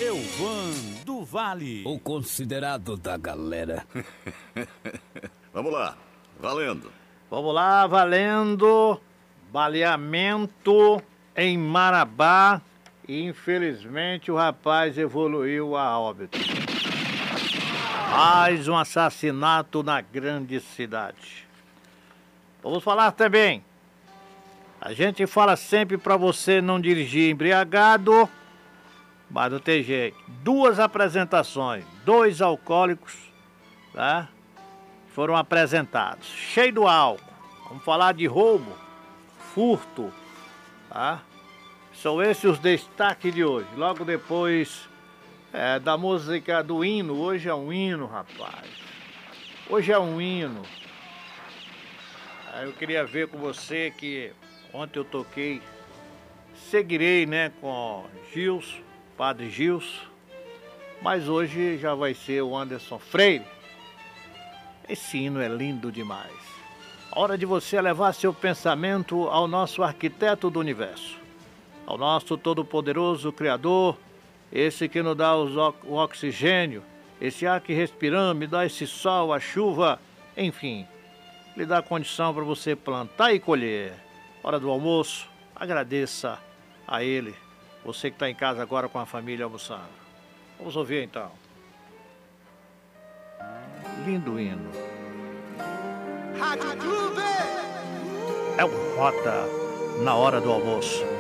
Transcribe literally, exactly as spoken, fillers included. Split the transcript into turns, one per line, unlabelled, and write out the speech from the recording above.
Elvan do Vale,
o considerado da galera.
Vamos lá, valendo.
Vamos lá, valendo. Baleamento em Marabá. E infelizmente o rapaz evoluiu a óbito. Mais um assassinato na grande cidade. Vamos falar também. A gente fala sempre para você não dirigir embriagado, mas não tem jeito. Duas apresentações, dois alcoólicos, tá? Foram apresentados, cheio do álcool. Vamos falar de roubo, furto, tá? São esses os destaques de hoje. Logo depois é, da música do hino. Hoje é um hino, rapaz. Hoje é um hino. Eu queria ver com você que ontem eu toquei Seguirei, né, com Gilson, Padre Gilson. Mas hoje já vai ser o Anderson Freire. Esse hino é lindo demais. Hora de você levar seu pensamento ao nosso arquiteto do universo, ao nosso todo-poderoso Criador, esse que nos dá os, o oxigênio, esse ar que respiramos, me dá esse sol, a chuva, enfim, lhe dá condição para você plantar e colher. Hora do almoço, agradeça a Ele, você que está em casa agora com a família almoçando. Vamos ouvir então. Lindo hino. É o Rota na hora do almoço.